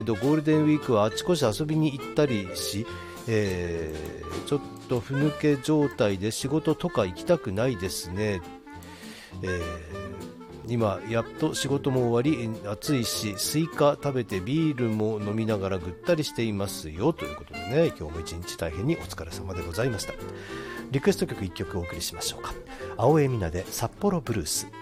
ゴールデンウィークはあちこち遊びに行ったりし、ちょっとふぬけ状態で仕事とか行きたくないですね。今やっと仕事も終わり、暑いしスイカ食べてビールも飲みながらぐったりしていますよ、ということでね、今日も一日大変にお疲れ様でございました。リクエスト曲1曲お送りしましょうか。青江美奈で札幌ブルース。